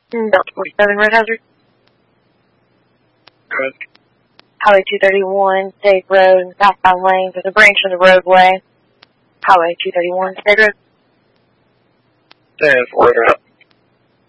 Delta 47, Red Hazard. Good. Highway 231, State Road, southbound lane. There's a branch of the roadway. Highway 231, State Road. 10-4,